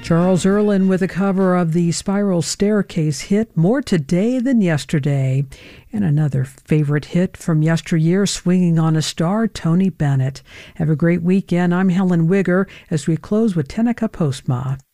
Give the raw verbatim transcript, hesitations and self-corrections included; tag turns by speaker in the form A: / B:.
A: Charles Earlin with a cover of the Spiral Staircase hit More Today Than Yesterday. And another favorite hit from yesteryear, Swinging on a Star, Tony Bennett. Have a great weekend. I'm Helen Wigger as we close with Tenica Postma.